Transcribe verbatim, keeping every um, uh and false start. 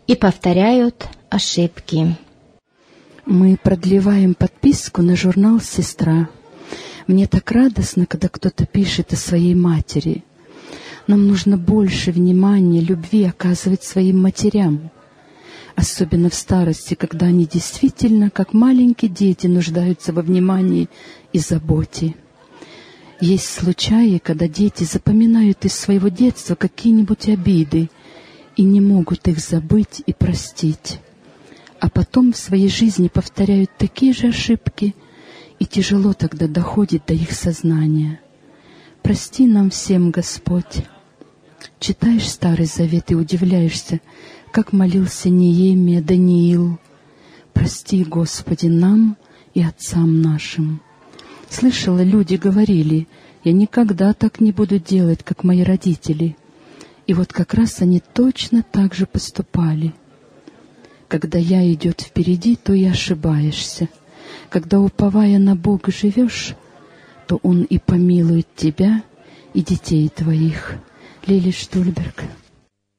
и повторяют ошибки. Мы продлеваем подписку на журнал «Сестра». Мне так радостно, когда кто-то пишет о своей матери. Нам нужно больше внимания, любви оказывать своим матерям. Особенно в старости, когда они действительно, как маленькие дети, нуждаются во внимании и заботе. Есть случаи, когда дети запоминают из своего детства какие-нибудь обиды и не могут их забыть и простить. А потом в своей жизни повторяют такие же ошибки, и тяжело тогда доходит до их сознания. Прости нам всем, Господь. Читаешь Старый Завет и удивляешься, как молился Неемия, Даниил. Прости, Господи, нам и отцам нашим. Слышала, люди говорили: я никогда так не буду делать, как мои родители. И вот как раз они точно так же поступали. Когда я идет впереди, то и ошибаешься. Когда, уповая на Бога, живешь, то Он и помилует тебя и детей твоих. Лили Штульберг.